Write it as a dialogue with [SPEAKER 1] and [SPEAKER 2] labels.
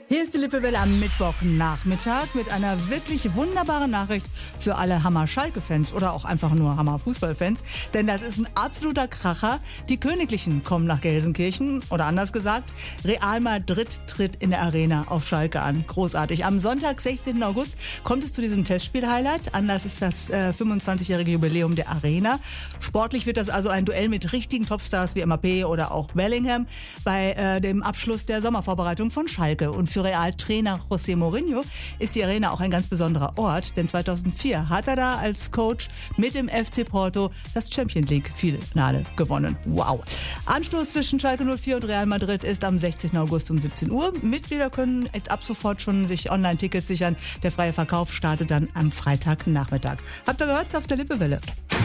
[SPEAKER 1] Hier ist die Lippewelle am Mittwochnachmittag mit einer wirklich wunderbaren Nachricht für alle Hammer-Schalke-Fans oder auch einfach nur Hammer-Fußball-Fans. Denn das ist ein absoluter Kracher. Die Königlichen kommen nach Gelsenkirchen oder anders gesagt, Real Madrid tritt in der Arena auf Schalke an. Großartig. Am Sonntag, 16. August, kommt es zu diesem Testspiel-Highlight. Anlass ist das 25-jährige Jubiläum der Arena. Sportlich wird das also ein Duell mit richtigen Topstars wie Mbappé oder auch Bellingham bei dem Abschluss der Sommervorbereitung von Schalke. Und für Real-Trainer José Mourinho ist die Arena auch ein ganz besonderer Ort, denn 2004 hat er da als Coach mit dem FC Porto das Champions League-Finale gewonnen. Wow! Anstoß zwischen Schalke 04 und Real Madrid ist am 16. August um 17 Uhr. Mitglieder können jetzt ab sofort schon sich Online-Tickets sichern. Der freie Verkauf startet dann am Freitagnachmittag. Habt ihr gehört? Auf der Lippewelle.